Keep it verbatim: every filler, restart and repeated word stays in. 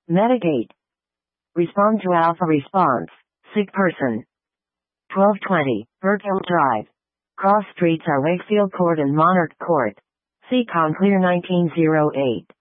Metagate. Respond to alpha response. Sick person. twelve twenty, Burkill Drive. Cross streets are Wakefield Court and Monarch Court. C. Conclear nineteen oh eight.